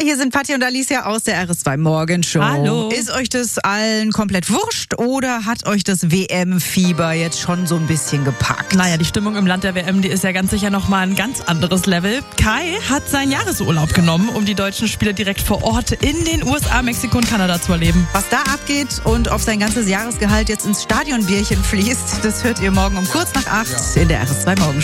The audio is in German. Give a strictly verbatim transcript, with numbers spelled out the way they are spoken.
hier sind Patti und Alicia aus der R S zwei Morgenshow. Hallo. Ist euch das allen komplett wurscht oder hat euch das W M-Fieber jetzt schon so ein bisschen gepackt? Naja, die Stimmung im Land der W M, die ist ja ganz sicher nochmal ein ganz anderes Level. Kai hat seinen Jahresurlaub genommen, um die deutschen Spiele direkt vor Ort in den U S A, Mexiko und Kanada zu erleben. Was da abgeht und ob sein ganzes Jahresgehalt jetzt ins Stadionbierchen fließt, das hört ihr morgen um kurz nach acht in der R S zwei Morgenshow.